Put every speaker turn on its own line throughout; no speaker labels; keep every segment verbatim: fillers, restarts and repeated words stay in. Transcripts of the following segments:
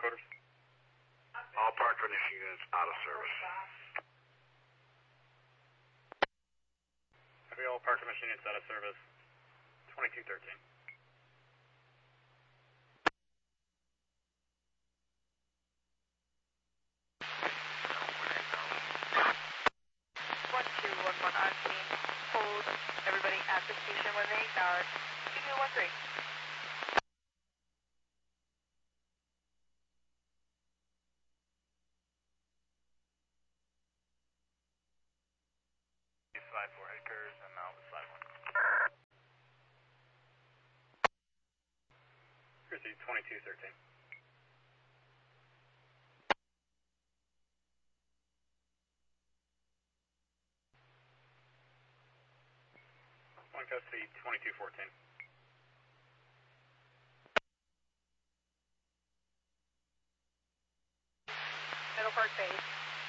headquarters.
All park finishing units out of service.
Copy, all park finishing units out of service. twenty-two thirteen.
one two one one on scene. Hold everybody at the station when they acknowledge. two two one three.
five four headquarters, and now it's five one. Here's twenty-two thirteen. One custody, twenty-two fourteen.
Middle Park base.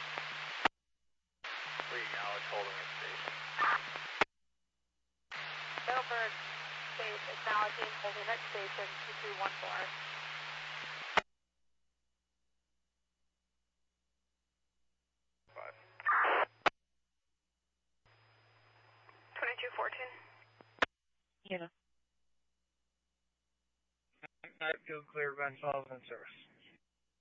We acknowledge holding at station.
Middle Park base acknowledging holding at station two two one four.
Five.
twenty-two fourteen.
Yeah. Night field clear, Ben twelve in service.